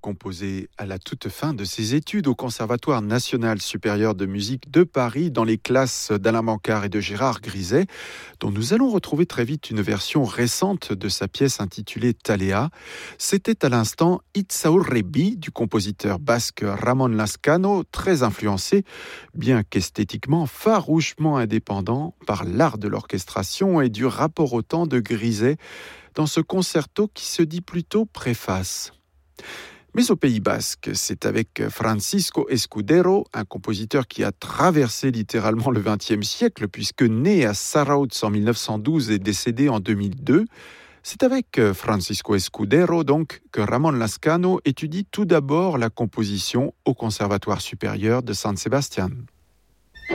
Composé à la toute fin de ses études au Conservatoire national supérieur de musique de Paris dans les classes d'Alain Mancart et de Gérard Griset, dont nous allons retrouver très vite une version récente de sa pièce intitulée Thalea. C'était à l'instant Itzaurrebi du compositeur basque Ramon Lascano, très influencé, bien qu'esthétiquement farouchement indépendant par l'art de l'orchestration et du rapport au temps de Griset dans ce concerto qui se dit plutôt préface. Mais au Pays Basque, c'est avec Francisco Escudero, un compositeur qui a traversé littéralement le XXe siècle, puisque né à Zarautz en 1912 et décédé en 2002, c'est avec Francisco Escudero donc que Ramon Lascano étudie tout d'abord la composition au Conservatoire supérieur de San Sebastián.